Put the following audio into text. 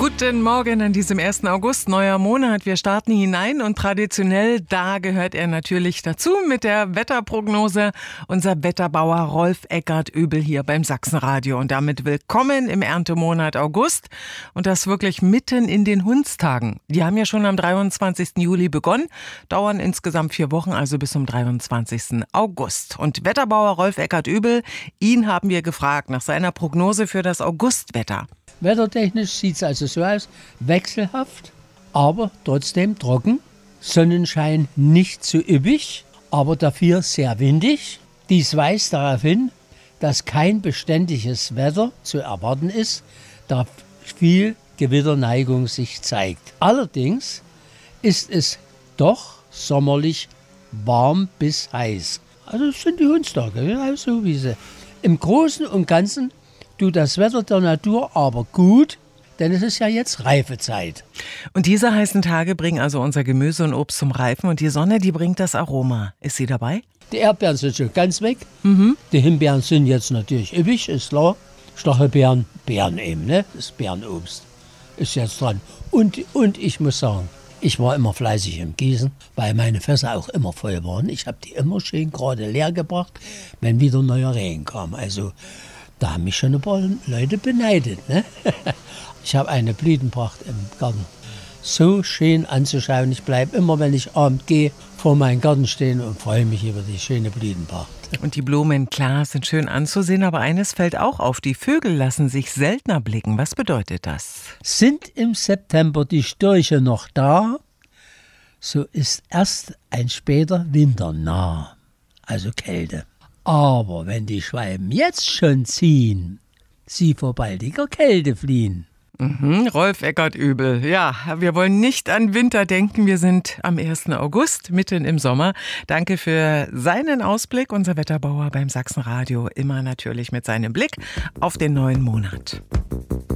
Guten Morgen an diesem 1. August, neuer Monat. Wir starten hinein und traditionell, da gehört er natürlich dazu mit der Wetterprognose. Unser Wetterbauer Rolf Eckert-Übel hier beim Sachsenradio. Und damit willkommen im Erntemonat August. Und das wirklich mitten in den Hundstagen. Die haben ja schon am 23. Juli begonnen, dauern insgesamt 4 Wochen, also bis zum 23. August. Und Wetterbauer Rolf Eckert-Übel, ihn haben wir gefragt nach seiner Prognose für das Augustwetter. Wettertechnisch sieht es also so aus, wechselhaft, aber trotzdem trocken. Sonnenschein nicht zu üppig, aber dafür sehr windig. Dies weist darauf hin, dass kein beständiges Wetter zu erwarten ist, da viel Gewitterneigung sich zeigt. Allerdings ist es doch sommerlich warm bis heiß. Also das sind die Hundstage, ja, so wie sie. Im Großen und Ganzen tut das Wetter der Natur aber gut, denn es ist ja jetzt Reifezeit. Und diese heißen Tage bringen also unser Gemüse und Obst zum Reifen und die Sonne, die bringt das Aroma. Ist sie dabei? Die Erdbeeren sind schon ganz weg. Die Himbeeren sind jetzt natürlich üppig, ist klar. Stachelbeeren, Beeren eben, ne? Das Beerenobst ist jetzt dran. Und ich muss sagen, ich war immer fleißig im Gießen, weil meine Fässer auch immer voll waren. Ich habe die immer schön gerade leer gebracht, wenn wieder neuer Regen kam. Also da haben mich schon ein paar Leute beneidet. Ne? Ich habe eine Blütenpracht im Garten. So schön anzuschauen. Ich bleibe immer, wenn ich abends gehe, vor meinem Garten stehen und freue mich über die schöne Blütenpracht. Und die Blumen, klar, sind schön anzusehen, aber eines fällt auch auf. Die Vögel lassen sich seltener blicken. Was bedeutet das? Sind im September die Störche noch da, so ist erst ein später Winter nah, also Kälte. Aber wenn die Schwalben jetzt schon ziehen, sie vor baldiger Kälte fliehen. Rolf Eckert-Übel. Ja, wir wollen nicht an Winter denken. Wir sind am 1. August, mitten im Sommer. Danke für seinen Ausblick, unser Wetterbauer beim Sachsenradio. Immer natürlich mit seinem Blick auf den neuen Monat.